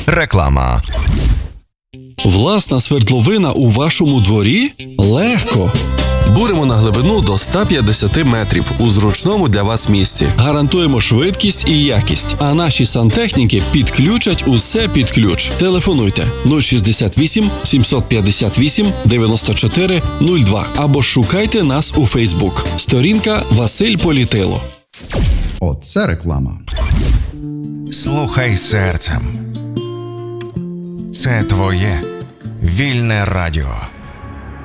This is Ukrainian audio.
Реклама. Власна свердловина у вашому дворі? Легко! Буримо на глибину до 150 метрів у зручному для вас місці. Гарантуємо швидкість і якість, а наші сантехніки підключать усе під ключ. Телефонуйте 068 758 94 02 або шукайте нас у Фейсбук. Сторінка Василь Політило. Оце реклама. Слухай серцем. Це твоє вільне радіо.